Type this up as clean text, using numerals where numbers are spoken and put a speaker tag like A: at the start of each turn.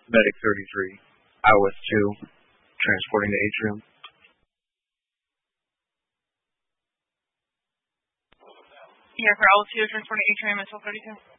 A: Medic 33, IOS 2, transporting to Atrium.
B: Yeah, for IOS 2, transporting to Atrium, SL 32.